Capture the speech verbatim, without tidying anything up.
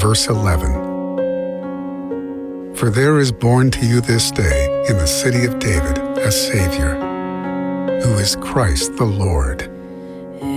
verse eleven. For there is born to you this day in the city of David a Savior, who is Christ the Lord.